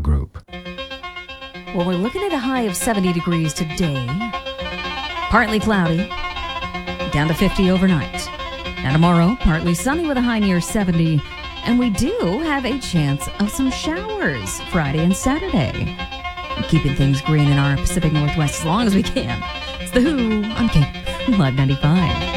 Group. Well, we're looking at a high of 70 degrees today. Partly cloudy, down to 50 overnight. Now tomorrow, partly sunny with a high near 70. And we do have a chance of some showers Friday and Saturday. Keeping things green in our Pacific Northwest as long as we can. It's The Who on K Live 95.